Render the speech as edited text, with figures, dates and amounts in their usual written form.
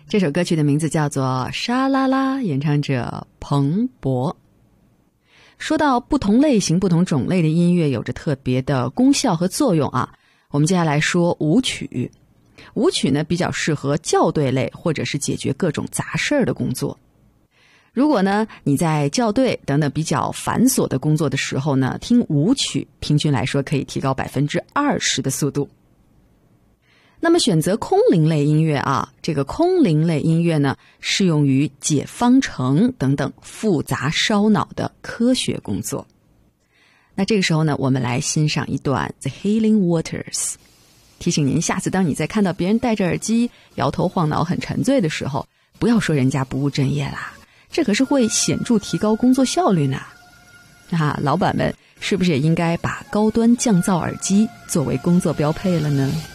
这首歌曲的名字叫做《沙啦啦》，演唱者彭博。说到不同类型、不同种类的音乐有着特别的功效和作用啊，我们接下来说舞曲。舞曲呢，比较适合校对类或者是解决各种杂事儿的工作。如果呢你在校对等等比较繁琐的工作的时候呢，听舞曲平均来说可以提高 20% 的速度。那么选择空灵类音乐啊，这个空灵类音乐呢，适用于解方程等等复杂烧脑的科学工作。那这个时候呢，我们来欣赏一段 The Healing Waters。 提醒您，下次当你在看到别人戴着耳机摇头晃脑很沉醉的时候，不要说人家不务正业啦，这可是会显著提高工作效率呢。老板们是不是也应该把高端降噪耳机作为工作标配了呢？